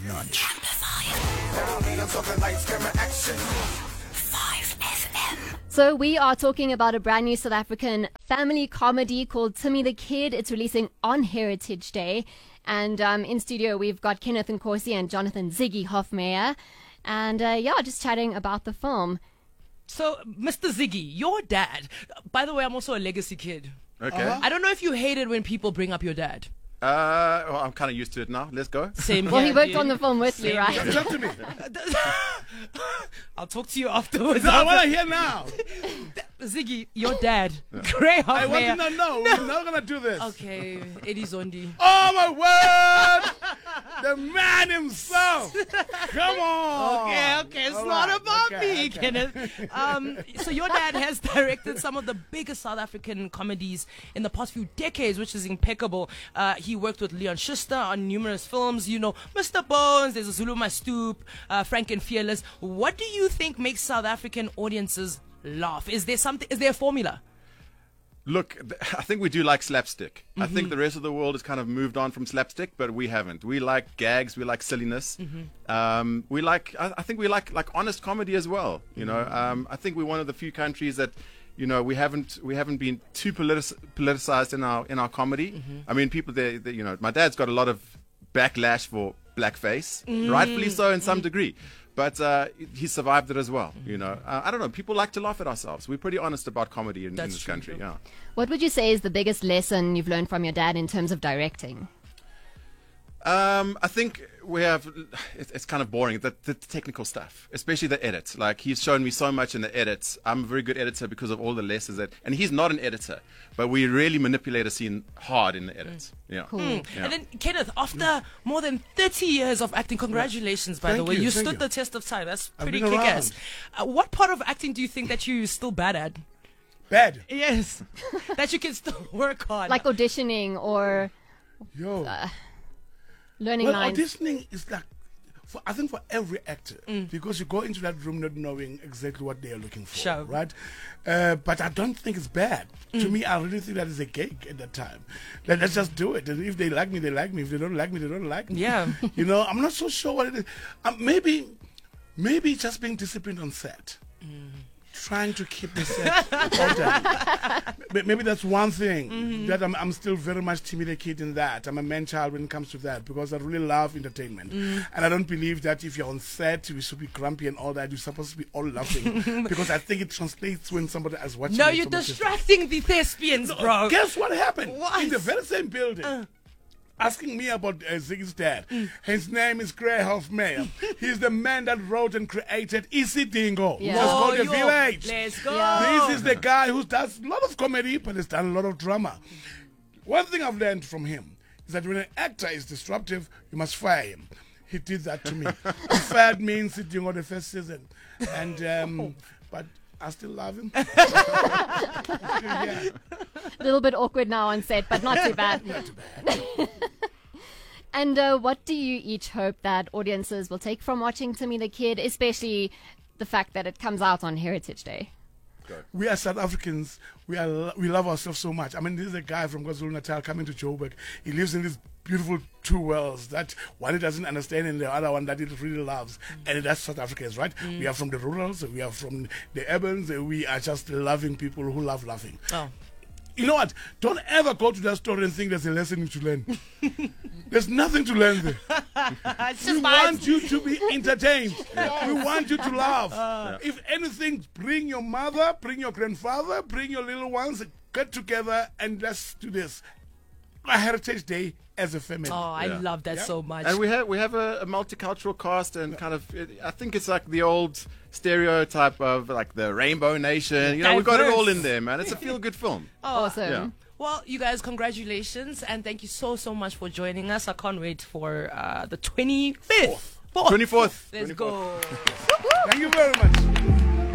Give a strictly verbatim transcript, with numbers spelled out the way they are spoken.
Lunch. five F M. So we are talking about a brand new South African family comedy called Timmy the Kid. It's releasing on Heritage Day. And um, in studio, we've got Kenneth Nkosi and Jonathan Ziggy Hofmeyer. And uh, yeah, just chatting about the film. So, Mister Ziggy, your dad, by the way, I'm also a legacy kid. Okay. Uh-huh. I don't know if you hate it when people bring up your dad. Uh, well, I'm kind of used to it now. Let's go. Same Well, here, he worked dude. on the film with you, Same right? here. Talk to me. I'll talk to you afterwards. No, I want to hear now. Ziggy, your dad, Gray I want Hofmeyer. to know. No, we're not going to do this. Okay, Eddie Zondi. Oh, my word. The man himself. Come on. Okay, okay, it's All not right, about okay, me, okay. Kenneth. Um, so your dad has directed some of the biggest South African comedies in the past few decades, which is impeccable. Uh, he worked with Leon Schuster on numerous films. You know, Mister Bones, there's a Zulu My Stoop, uh, Frank and Fearless. What do you think makes South African audiences laugh? Is there something? Is there a formula? Look, th- I think we do like slapstick. I think the rest of the world has kind of moved on from slapstick, but we haven't. We like gags. We like silliness. Um, we like. I, I think we like like honest comedy as well. You know, um, I think we're one of the few countries that, you know, we haven't we haven't been too politic- politicized in our in our comedy. I mean, people, they, they, you know, my dad's got a lot of backlash for blackface, rightfully so in some degree. But uh, he survived it as well, you know. Uh, I don't know. People like to laugh at ourselves. We're pretty honest about comedy in, in That's this true, country. bro. Yeah. What would you say is the biggest lesson you've learned from your dad in terms of directing? Um, I think we have. It's, it's kind of boring. The, the technical stuff, especially the edits. Like he's shown me so much in the edits. I'm a very good editor because of all the lessons that. And he's not an editor, but we really manipulate a scene hard in the edits. Yeah. Cool. Yeah. And then, Kenneth, after more than thirty years of acting, congratulations, by Thank the way. you, You thank stood you. the test of time. That's I've pretty been kick-ass. Uh, what part of acting do you think that you're still bad at? Bad. Yes. that you can still work on. Like auditioning or Yo. learning Well, lines? auditioning is like, for, I think for every actor, because you go into that room not knowing exactly what they are looking for, Sure. right? Uh, but I don't think it's bad. To me, I really think that is a gig at that time. Let, let's just do it. And if they like me, they like me. If they don't like me, they don't like me. Yeah. You know, I'm not so sure what it is. Um, maybe, maybe just being disciplined on set. Trying to keep the set orderly. M- Maybe that's one thing that I'm, I'm still very much Timmy the Kid in that. I'm a man child when it comes to that because I really love entertainment. And I don't believe that if you're on set, we should be grumpy and all that. You're supposed to be all laughing because I think it translates when somebody is watching. no, it, you're so much- distracting the thespians, bro. Guess what happened? What? In the very same building. Asking me about uh, Ziggy's dad. His name is Gray Hofmeyer. He's the man that wrote and created Isidingo. Yeah. Who was called Oh, The yo, Village. Let's go. Yeah. This is the guy who does a lot of comedy, but has done a lot of drama. One thing I've learned from him is that when an actor is disruptive, you must fire him. He did that to me. He fired me in Isidingo the first season. And, um, but I still love him. Yeah. A little bit awkward now on set, but not too bad. And uh, what do you each hope that audiences will take from watching Timmy the Kid, especially the fact that it comes out on Heritage Day? We are South Africans. We are lo- we love ourselves so much. I mean, this is a guy from KwaZulu Natal coming to Joburg. He lives in these beautiful two worlds that one he doesn't understand and the other one that he really loves. And that's South Africans, right? We are from the rurals. We are from the urbans. We are just loving people who love laughing. Oh. You know what? Don't ever go to that story and think there's a lesson to learn. There's nothing to learn there. It's We just want you to be entertained. We want you to laugh. If anything, bring your mother, bring your grandfather, bring your little ones, get together and let's do this. A Heritage Day as a family. Oh, I Yeah. love that Yeah. so much. And we have we have a, a multicultural cast and kind of it, I think it's like the old stereotype of like the Rainbow Nation. You know, we've got it all Diverse. in there, man. It's a feel good film. Awesome. Yeah. Well, you guys, congratulations, and thank you so, so much for joining us. I can't wait for uh, the twenty-fifth. twenty-fourth. Let's go. Thank you very much.